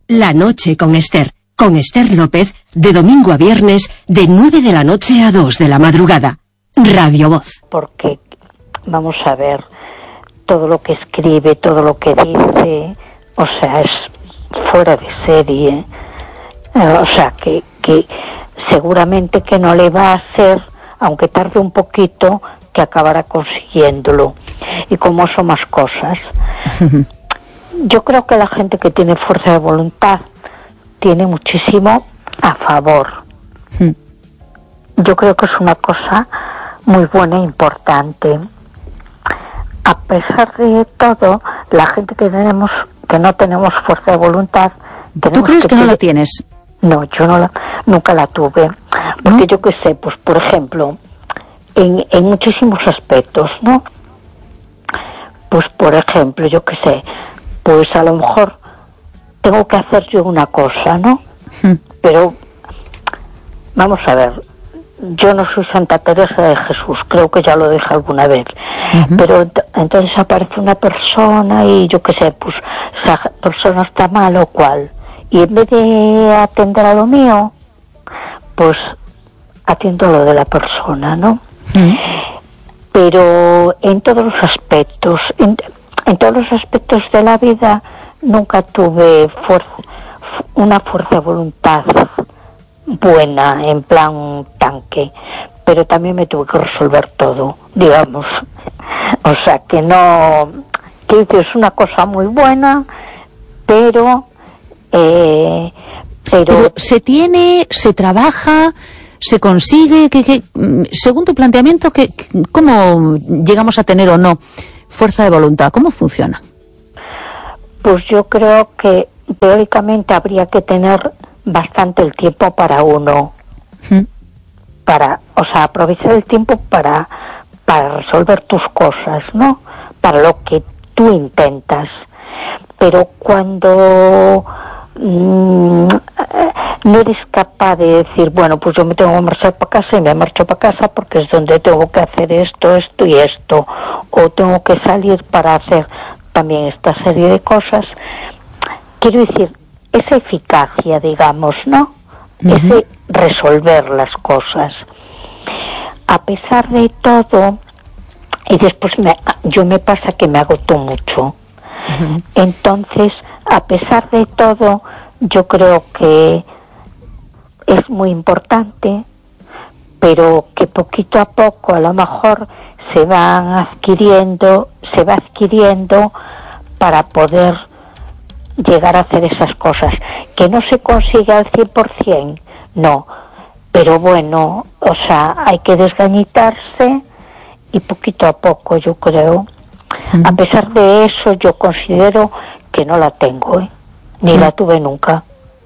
La noche con Esther López, de domingo a viernes, de 9 de la noche a 2 de la madrugada. Radio Voz. Porque, vamos a ver, todo lo que escribe, todo lo que dice, o sea, es fuera de serie. O sea, que seguramente que no le va a hacer, aunque tarde un poquito, que acabará consiguiéndolo. Y como son más cosas. Yo creo que la gente que tiene fuerza de voluntad tiene muchísimo a favor. Yo creo que es una cosa muy buena e importante. A pesar de todo, la gente que no tenemos fuerza de voluntad... ¿Tú crees que no la tienes? No, yo nunca la tuve. Porque yo qué sé, pues por ejemplo, en muchísimos aspectos, ¿no? Pues por ejemplo, yo qué sé, pues a lo mejor tengo que hacer yo una cosa, ¿no? Pero, vamos a ver, yo no soy Santa Teresa de Jesús, creo que ya lo dije alguna vez, pero entonces aparece una persona y yo qué sé, pues esa persona está mal o cual, y en vez de atender a lo mío, pues atiendo a lo de la persona, ¿no? Pero en todos los aspectos, en todos los aspectos de la vida nunca tuve una fuerza de voluntad buena, en plan tanque, pero también me tuve que resolver todo, digamos. O sea, que no, que es una cosa muy buena, pero se trabaja, se consigue, que según tu planteamiento, ¿cómo llegamos a tener o no fuerza de voluntad? ¿Cómo funciona? Pues yo creo que teóricamente habría que tener bastante el tiempo para uno, o sea, aprovechar el tiempo para resolver tus cosas, ¿no? Para lo que tú intentas. Pero cuando no eres capaz de decir, bueno, pues yo me tengo que marchar para casa y me marcho para casa porque es donde tengo que hacer esto y esto, o tengo que salir para hacer también esta serie de cosas. Quiero decir, esa eficacia, digamos, ¿no? Ese resolver las cosas. A pesar de todo, y después yo me pasa que me agoto mucho. Entonces, a pesar de todo, yo creo que es muy importante, pero que poquito a poco a lo mejor se va adquiriendo para poder llegar a hacer esas cosas. Que no se consigue al 100%, no, pero bueno, o sea, hay que desgañitarse y poquito a poco, yo creo. A pesar de eso, yo considero que no la tengo, ni la tuve nunca.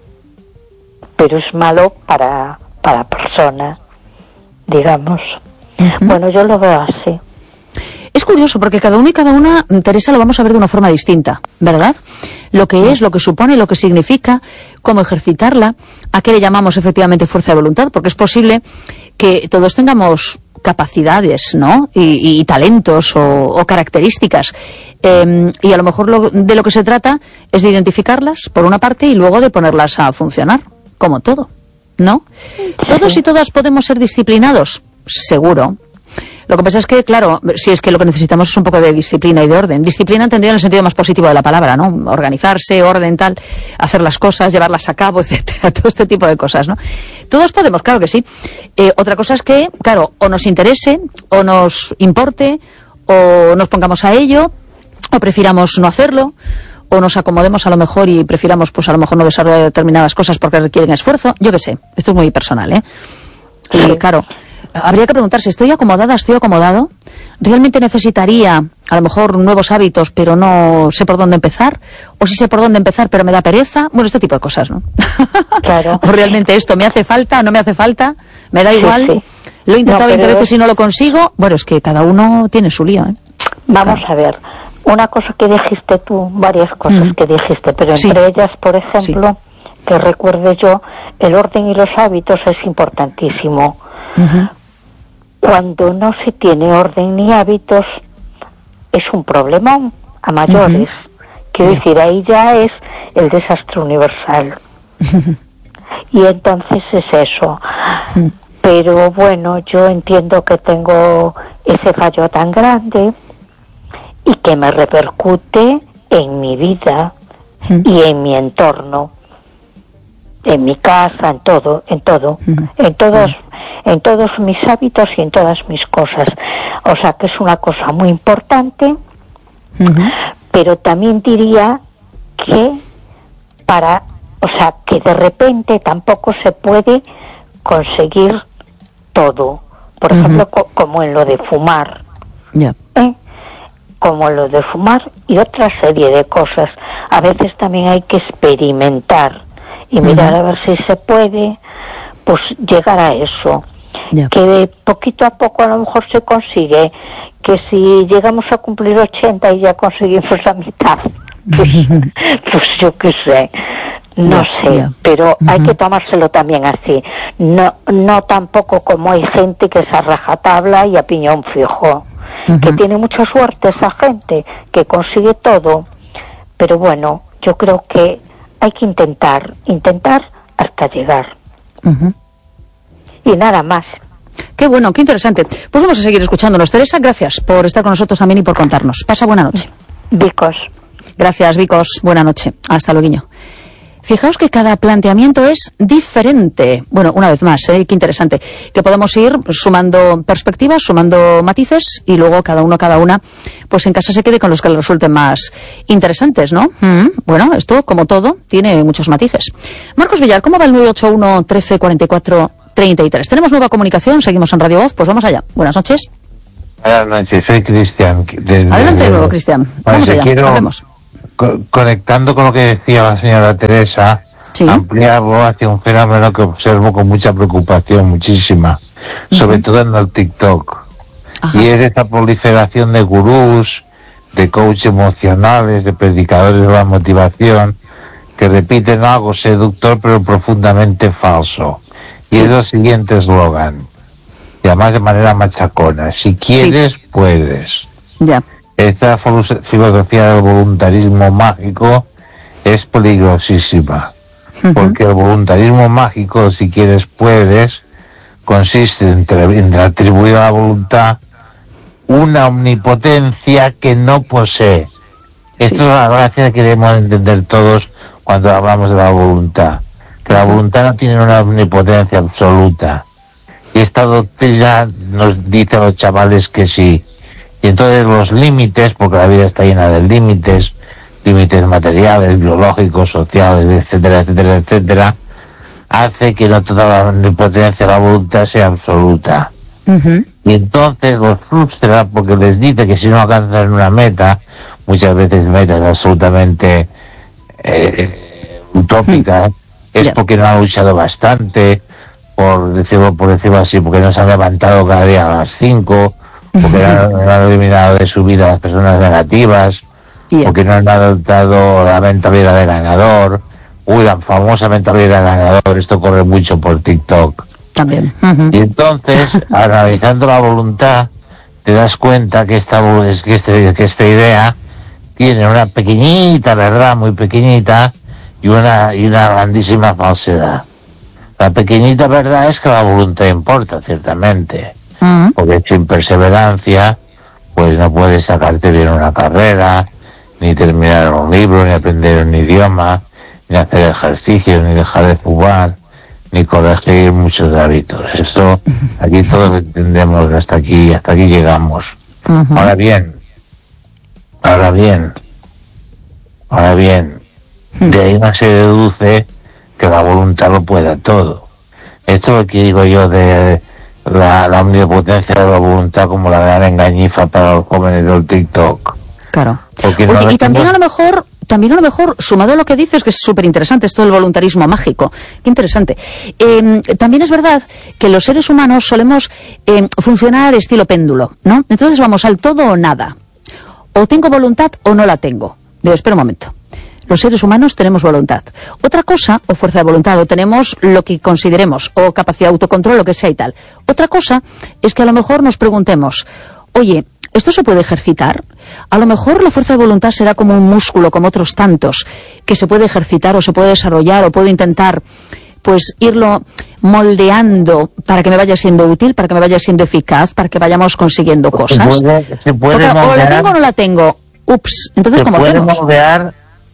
Pero es malo para personas, digamos. Bueno, yo lo veo así. Es curioso porque cada uno y cada una, Teresa, lo vamos a ver de una forma distinta, ¿verdad? Lo que es, lo que supone, lo que significa, cómo ejercitarla, a qué le llamamos efectivamente fuerza de voluntad, porque es posible que todos tengamos capacidades, ¿no? Y talentos o características. Y a lo mejor de lo que se trata es de identificarlas, por una parte, y luego de ponerlas a funcionar, como todo, ¿no? Sí. ¿Todos y todas podemos ser disciplinados? Seguro. Lo que pasa es que, claro, si es que lo que necesitamos es un poco de disciplina y de orden. Disciplina entendida en el sentido más positivo de la palabra, ¿no? Organizarse, orden, tal, hacer las cosas, llevarlas a cabo, etcétera, todo este tipo de cosas, ¿no? Todos podemos, claro que sí. Otra cosa es que, claro, o nos interese, o nos importe, o nos pongamos a ello, o prefiramos no hacerlo, o nos acomodemos a lo mejor y prefiramos, pues a lo mejor no desarrollar determinadas cosas porque requieren esfuerzo. Yo qué sé, esto es muy personal, ¿eh? Y claro, habría que preguntarse, ¿estoy acomodada, estoy acomodado? ¿Realmente necesitaría a lo mejor nuevos hábitos pero no sé por dónde empezar? ¿O sí sé por dónde empezar pero me da pereza? Bueno, este tipo de cosas, ¿no? Claro. ¿O realmente esto me hace falta, no me hace falta? ¿Me da igual? Sí. Lo he intentado 20 veces y no lo consigo. Bueno, es que cada uno tiene su lío, ¿eh? Vamos a ver, una cosa que dijiste tú, varias cosas que dijiste, pero entre ellas, por ejemplo, que recuerde yo, el orden y los hábitos es importantísimo. Cuando no se tiene orden ni hábitos es un problemón a mayores. Quiero decir, ahí ya es el desastre universal. Y entonces es eso. Pero bueno, yo entiendo que tengo ese fallo tan grande y que me repercute en mi vida y en mi entorno, en mi casa, en todos mis hábitos y en todas mis cosas. O sea que es una cosa muy importante, pero también diría que que de repente tampoco se puede conseguir todo. Por ejemplo, como en lo de fumar. Como en lo de fumar y otra serie de cosas. A veces también hay que experimentar y mirar a ver si se puede, pues llegar a eso. Que de poquito a poco a lo mejor se consigue, que si llegamos a cumplir 80 y ya conseguimos la mitad, pues yo qué sé, no sé, pero hay que tomárselo también así, no tampoco como hay gente que es a rajatabla y a piñón fijo, que tiene mucha suerte esa gente, que consigue todo, pero bueno, yo creo que hay que intentar hasta llegar. Y nada más. Qué bueno, qué interesante. Pues vamos a seguir escuchándonos. Teresa, gracias por estar con nosotros también y por contarnos. Pasa buena noche. Vicos. Gracias, Vicos. Buena noche. Hasta luego. Fijaos que cada planteamiento es diferente. Bueno, una vez más, qué interesante. Que podemos ir sumando perspectivas, sumando matices y luego cada una, pues en casa se quede con los que le resulten más interesantes, ¿no? Bueno, esto, como todo, tiene muchos matices. Marcos Villar, ¿cómo va el 981 13 44 33? Tenemos nueva comunicación, seguimos en Radio Voz, pues vamos allá. Buenas noches. Buenas noches, soy Cristian. Adelante de nuevo, Cristian. Vamos allá, hablemos. Conectando con lo que decía la señora Teresa, ampliarlo hacia un fenómeno que observo con mucha preocupación, muchísima, sobre todo en el TikTok. Y es esta proliferación de gurús, de coaches emocionales, de predicadores de la motivación, que repiten algo seductor pero profundamente falso. Y es el siguiente eslogan, y además de manera machacona: si quieres, puedes. Esta filosofía del voluntarismo mágico es peligrosísima, porque el voluntarismo mágico, si quieres, puedes, consiste en atribuir a la voluntad una omnipotencia que no posee. Esto es la gracia que debemos entender todos cuando hablamos de la voluntad, que la voluntad no tiene una omnipotencia absoluta. Y esta doctrina nos dice a los chavales que sí. Y entonces los límites, porque la vida está llena de límites materiales, biológicos, sociales, etcétera, etcétera, etcétera, hace que no toda la omnipotencia de la voluntad sea absoluta. Y entonces los frustra porque les dice que si no alcanzan una meta, muchas veces metas absolutamente utópicas, es porque no han luchado bastante, por decirlo así, porque no se han levantado cada día a las 5, porque no han eliminado de su vida a las personas negativas, porque no han adoptado la mentalidad de ganador. La famosa mentalidad de ganador, esto corre mucho por TikTok. También. Y entonces, analizando la voluntad, te das cuenta que esta idea tiene una pequeñita verdad, muy pequeñita, y una grandísima falsedad. La pequeñita verdad es que la voluntad importa, ciertamente. Porque sin perseverancia, pues no puedes sacarte bien una carrera, ni terminar un libro, ni aprender un idioma, ni hacer ejercicio, ni dejar de fumar, ni corregir muchos hábitos. Esto, aquí todos entendemos, hasta aquí llegamos. Ahora bien, de ahí no se deduce que la voluntad lo pueda todo. Esto es lo que digo yo de la omnipotencia de la voluntad como la gran engañifa para los jóvenes del TikTok. Claro. Oye, y también a lo mejor, sumado a lo que dices, que es súper interesante, esto del voluntarismo mágico, qué interesante. También es verdad que los seres humanos solemos funcionar estilo péndulo, ¿no? Entonces vamos al todo o nada. O tengo voluntad o no la tengo. Digo, espera un momento. Los seres humanos tenemos voluntad. Otra cosa, o fuerza de voluntad, o tenemos lo que consideremos, o capacidad de autocontrol, lo que sea y tal. Otra cosa es que a lo mejor nos preguntemos, oye, ¿esto se puede ejercitar? A lo mejor la fuerza de voluntad será como un músculo, como otros tantos, que se puede ejercitar o se puede desarrollar o puedo intentar pues irlo moldeando para que me vaya siendo útil, para que me vaya siendo eficaz, para que vayamos consiguiendo cosas. Se puede moldear, o la tengo o no la tengo. Ups, entonces ¿cómo hacemos? Se puede moldear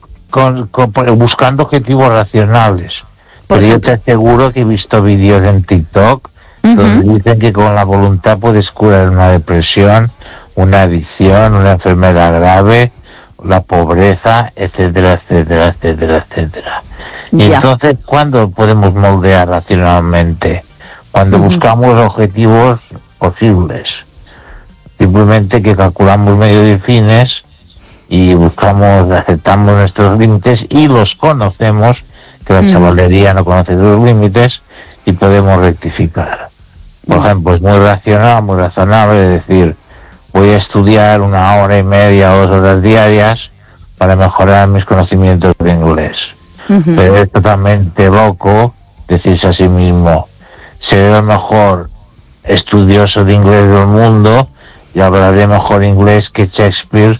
buscando objetivos racionales. Pero yo te aseguro que he visto vídeos en TikTok donde dicen que con la voluntad puedes curar una depresión, una adicción, una enfermedad grave, la pobreza, etcétera, etcétera, etcétera, etcétera. Y entonces, ¿cuándo podemos moldear racionalmente? Cuando buscamos objetivos posibles. Simplemente que calculamos medios y fines y aceptamos nuestros límites y los conocemos, que la chavalería no conoce los límites, y podemos rectificar. Por ejemplo, es muy racional, muy razonable decir, voy a estudiar 1 hora y media o 2 horas diarias para mejorar mis conocimientos de inglés. Pero es totalmente loco decirse a sí mismo, seré el mejor estudioso de inglés del mundo y hablaré mejor inglés que Shakespeare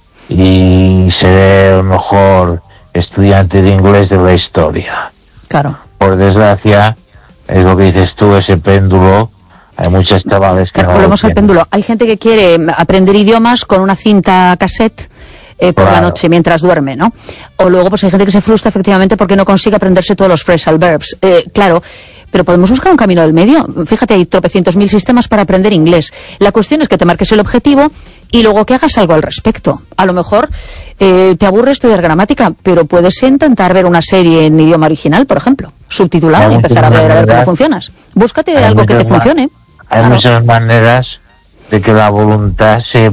y seré el mejor estudiante de inglés de la historia. Claro. Por desgracia, es lo que dices tú, ese péndulo. Hay muchos chavales que volvemos al péndulo. Hay gente que quiere aprender idiomas con una cinta cassette por la noche mientras duerme, ¿no? O luego pues hay gente que se frustra efectivamente porque no consigue aprenderse todos los phrasal verbs. Claro, pero podemos buscar un camino del medio. Fíjate, hay tropecientos mil sistemas para aprender inglés. La cuestión es que te marques el objetivo y luego que hagas algo al respecto. A lo mejor te aburre estudiar gramática, pero puedes intentar ver una serie en idioma original, por ejemplo, subtitulada, y empezar a ver cómo funcionas. Búscate algo que te funcione. Hay muchas maneras de que la voluntad se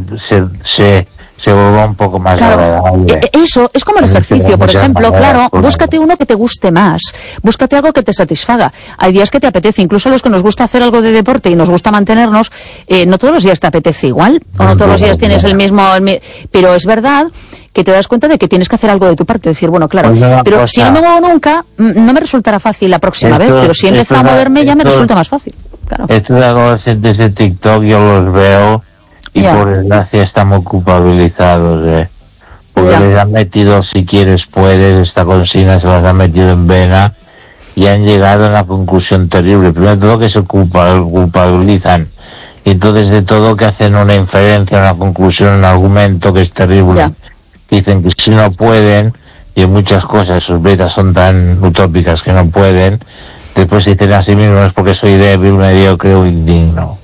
vuelva un poco más agradable. Eso es como el ejercicio, por ejemplo. Claro, búscate uno que te guste más, búscate algo que te satisfaga. Hay días que te apetece, incluso a los que nos gusta hacer algo de deporte y nos gusta mantenernos, no todos los días te apetece igual, o no todos los días tienes el mismo, pero es verdad que te das cuenta de que tienes que hacer algo de tu parte, decir, bueno, claro, pero si no me muevo nunca, no me resultará fácil la próxima vez, pero si empiezo a moverme ya me resulta más fácil. Claro. Estos adolescentes de TikTok yo los veo y por desgracia están muy culpabilizados, porque les han metido si quieres puedes, esta consigna se las han metido en vena y han llegado a una conclusión terrible. Primero de todo que se culpabilizan y entonces de todo que hacen una inferencia, una conclusión, un argumento que es terrible. Dicen que si no pueden, y en muchas cosas sus metas son tan utópicas que no pueden, después dicen a sí mismos porque soy débil, mediocre o indigno.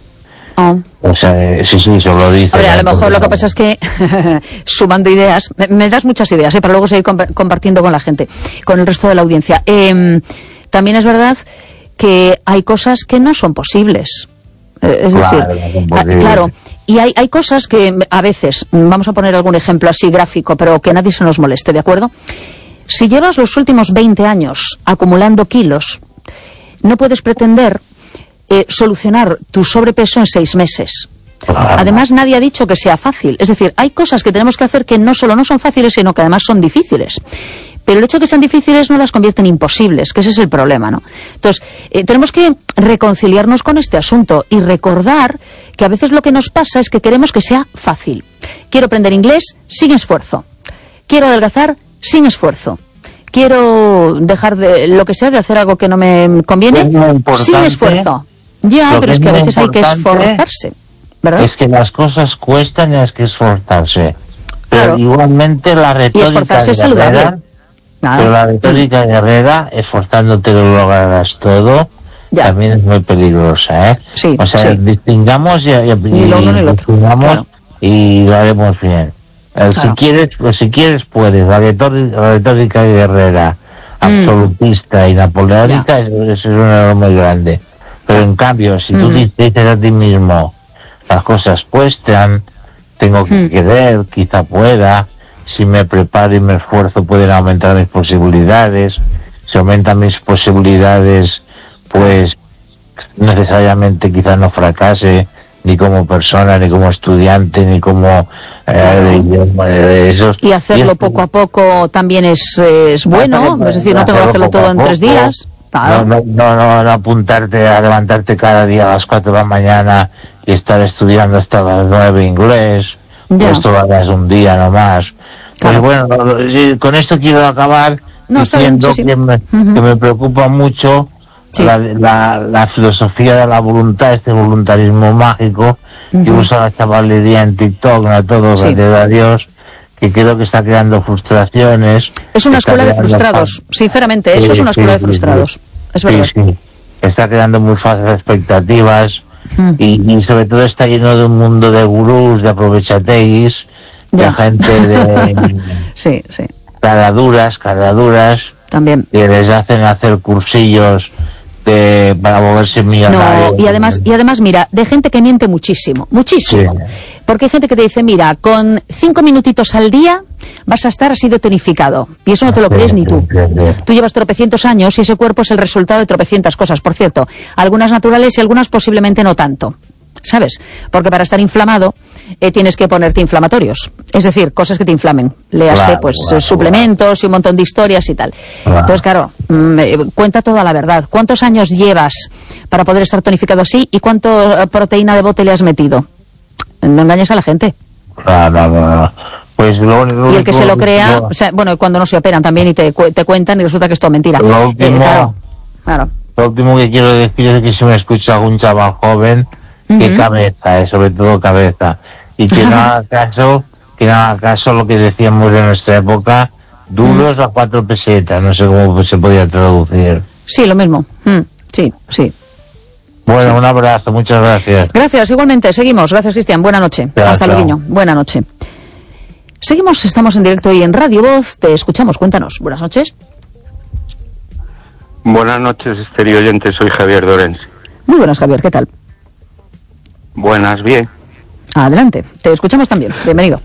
O sea, sí, se lo dice. A lo mejor lo que pasa es que, sumando ideas, me das muchas ideas, para luego seguir compartiendo con la gente, con el resto de la audiencia. También es verdad que hay cosas que no son posibles. Es decir, claro, y hay cosas que a veces, vamos a poner algún ejemplo así gráfico, pero que nadie se nos moleste, ¿de acuerdo? Si llevas los últimos 20 años acumulando kilos, no puedes pretender solucionar tu sobrepeso en 6 meses. Además, nadie ha dicho que sea fácil. Es decir, hay cosas que tenemos que hacer que no solo no son fáciles, sino que además son difíciles. Pero el hecho de que sean difíciles no las convierte en imposibles, que ese es el problema, ¿no? Entonces, tenemos que reconciliarnos con este asunto y recordar que a veces lo que nos pasa es que queremos que sea fácil. Quiero aprender inglés sin esfuerzo. Quiero adelgazar sin esfuerzo. Quiero dejar de lo que sea de hacer algo que no me conviene sin esfuerzo. Ya, pero es que a veces hay que esforzarse, ¿verdad? Es que las cosas cuestan y hay que esforzarse. Pero igualmente la retórica y esforzarse es saludable. Pero la retórica guerrera, esforzándote lo lograrás todo, también es muy peligrosa, Sí, o sea, distingamos y lo uno ni lo otro. Y lo haremos bien. Si quieres puedes. La retórica guerrera absolutista y napoleónica es un error muy grande. Pero en cambio, si tú dices a ti mismo, las cosas cuestan, tengo que querer, quizá pueda, si me preparo y me esfuerzo pueden aumentar mis posibilidades, si aumentan mis posibilidades, pues necesariamente quizá no fracase, ni como persona, ni como estudiante, ni como esos. Y hacerlo poco a poco también es bueno, es decir, no tengo que hacerlo todo en 3 días. Claro. No apuntarte a levantarte cada día a las 4 de la mañana y estar estudiando hasta las 9 inglés. Esto lo hagas un día nomás. Claro. Pues bueno, con esto quiero acabar diciendo que me preocupa mucho la filosofía de la voluntad, este voluntarismo mágico que usa la chavalería en TikTok, a todos, gracias a Dios, que creo que está creando frustraciones. Es una escuela de frustrados, sinceramente, eso es una escuela de frustrados, es verdad. Sí, está creando muy falsas expectativas y sobre todo está lleno de un mundo de gurús, de aprovechateis, de gente de caraduras también, que les hacen hacer cursillos para moverse millonarios. No, y además, mira, de gente que miente muchísimo. Porque hay gente que te dice, mira, con 5 minutitos al día vas a estar así de tonificado. Y eso no te lo crees ni tú. Tú llevas tropecientos años y ese cuerpo es el resultado de tropecientas cosas, por cierto. Algunas naturales y algunas posiblemente no tanto. ¿Sabes? Porque para estar inflamado tienes que ponerte inflamatorios. Es decir, cosas que te inflamen. Léase, suplementos y un montón de historias y tal. Entonces, claro, cuenta toda la verdad. ¿Cuántos años llevas para poder estar tonificado así y cuánto proteína de bote le has metido? No engañes a la gente. Pues y el que se lo crea, o sea, bueno, cuando no se operan también y te cuentan y resulta que es todo mentira. Claro. Lo último que quiero decir es que si me escucha algún chaval joven, que cabeza, sobre todo cabeza, y que no haga caso lo que decíamos en nuestra época, duros a 4 pesetas, no sé cómo se podía traducir. Sí, lo mismo. Sí. Bueno, un abrazo, muchas gracias. Gracias, igualmente, seguimos. Gracias, Cristian, buena noche. Hasta luego, buena noche. Seguimos, estamos en directo y en Radio Voz, te escuchamos, cuéntanos. Buenas noches. Buenas noches, Esther y oyentes, soy Javier Dorense. Muy buenas, Javier, ¿qué tal? Buenas, bien. Adelante, te escuchamos también, bienvenido.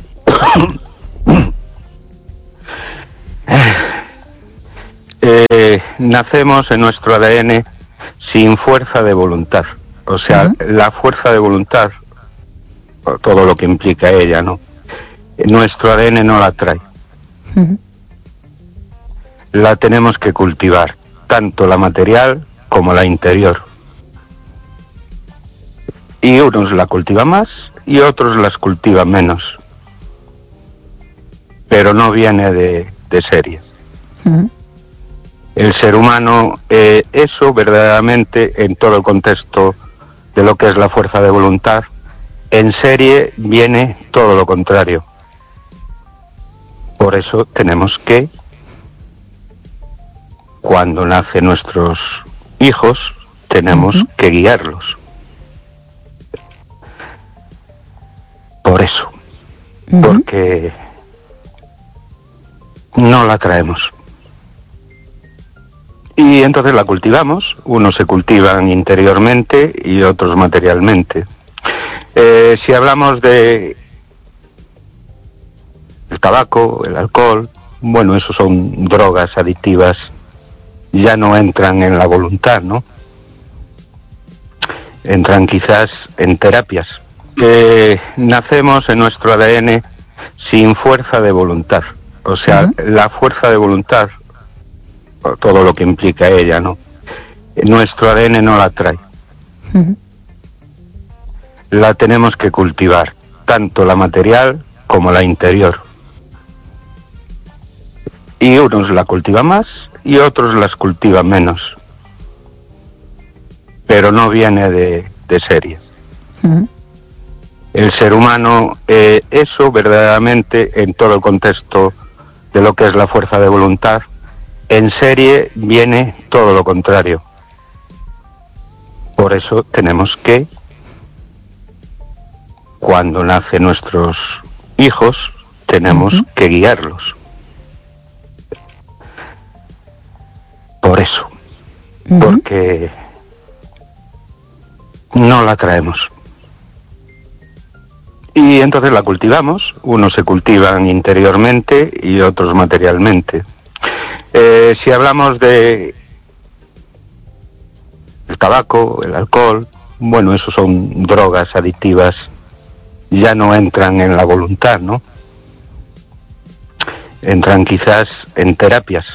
Nacemos en nuestro ADN sin fuerza de voluntad. O sea, la fuerza de voluntad, todo lo que implica ella, ¿no? Nuestro ADN no la trae. La tenemos que cultivar, tanto la material como la interior. Y unos la cultivan más y otros las cultivan menos. Pero no viene de serie. El ser humano, eso verdaderamente, en todo el contexto de lo que es la fuerza de voluntad, en serie viene todo lo contrario. Por eso tenemos que, cuando nacen nuestros hijos, tenemos que guiarlos. Por eso, porque no la traemos. Y entonces la cultivamos, unos se cultivan interiormente y otros materialmente. Si hablamos de el tabaco, el alcohol, bueno, esos son drogas adictivas, ya no entran en la voluntad, ¿no? Entran quizás en terapias. Nacemos en nuestro ADN sin fuerza de voluntad. O sea, la fuerza de voluntad, todo lo que implica ella, ¿no? Nuestro ADN no la trae. La tenemos que cultivar, tanto la material como la interior. Y unos la cultivan más y otros las cultivan menos. Pero no viene de serie. El ser humano, eso verdaderamente, en todo el contexto de lo que es la fuerza de voluntad, en serie viene todo lo contrario. Por eso tenemos que, cuando nacen nuestros hijos, tenemos que guiarlos. Por eso, porque no la traemos. Y entonces la cultivamos, unos se cultivan interiormente y otros materialmente. Si hablamos de el tabaco, el alcohol, bueno, esos son drogas adictivas, ya no entran en la voluntad, ¿no? Entran quizás en terapias.